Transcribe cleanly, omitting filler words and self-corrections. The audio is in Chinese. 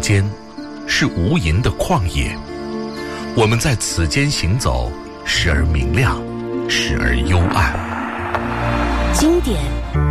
间是无垠的旷野，我们在此间行走，时而明亮，时而幽暗。 经典